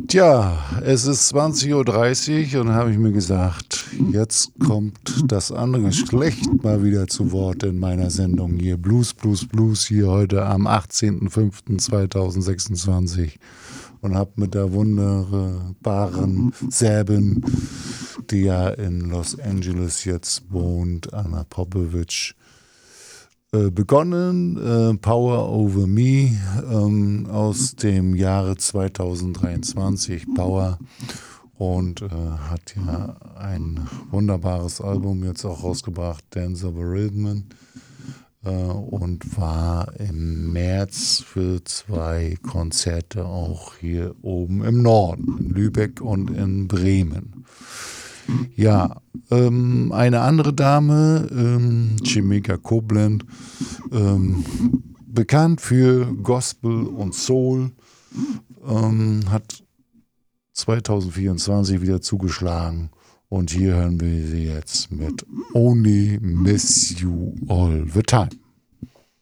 Tja, es ist 20:30 Uhr und habe ich mir gesagt, jetzt kommt das andere Geschlecht mal wieder zu Wort in meiner Sendung hier. Blues, Blues, Blues hier heute am 18.05.2026 und habe mit der wunderbaren Säbin, die ja in Los Angeles jetzt wohnt, Anna Popovic, begonnen, Power Over Me aus dem Jahre 2023, Power, und hat ja ein wunderbares Album jetzt auch rausgebracht, Dance of a Rhythm, und war im März für 2 Konzerte auch hier oben im Norden, in Lübeck und in Bremen. Ja, eine andere Dame, Chemika Koblenz, bekannt für Gospel und Soul, hat 2024 wieder zugeschlagen. Und hier hören wir sie jetzt mit Only Miss You All the Time.